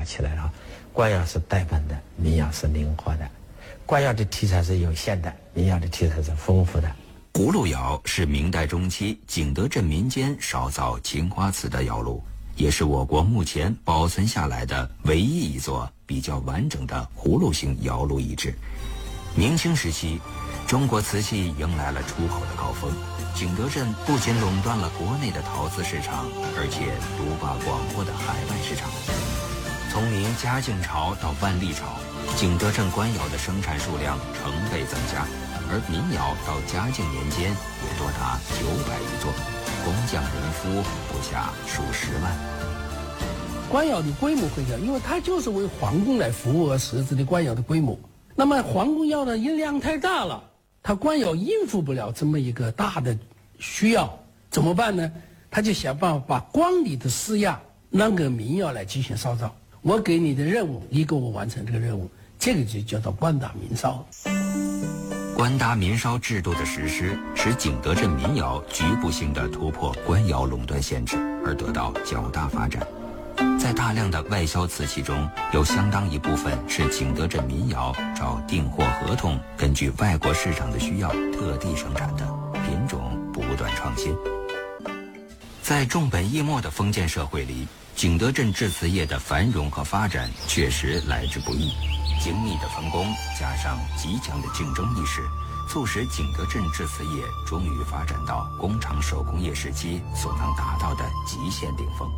起来了。官窑是呆板的，民窑是灵活的。官窑的题材是有限的，民窑的题材是丰富的。 葫芦窑是明代中期景德镇民间烧造青花瓷的窑炉，也是我国目前保存下来的唯一一座比较完整的葫芦形窑炉遗址。明清时期，中国瓷器迎来了出口的高峰。景德镇不仅垄断了国内的陶瓷市场，而且独霸广阔的海外市场。从明嘉靖朝到万历朝，景德镇官窑的生产数量成倍增加，而民窑到嘉靖年间也多达900余座，工匠人夫不下数10万。 官窑的规模会小，因为它就是为皇宫来服务而设置的官窑的规模。那么皇宫窑的音量太大了，它官窑应付不了这么一个大的需要，怎么办呢？他就想办法把光里的施压让给民窑来进行烧造。我给你的任务，你给我完成这个任务，这个就叫做官搭民烧。 官搭民烧制度的实施，使景德镇民窑局部性的突破官窑垄断限制，而得到较大发展。在大量的外销瓷器中，有相当一部分是景德镇民窑照订货合同，根据外国市场的需要特地生产的，品种不断创新。在重本抑末的封建社会里，景德镇制瓷业的繁荣和发展确实来之不易。精密的分工加上极强的竞争意识，促使景德镇制瓷业终于发展到工厂手工业时期所能达到的极限顶峰。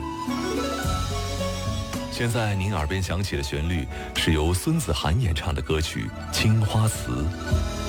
现在您耳边响起的旋律是由孙子涵演唱的歌曲《青花瓷》。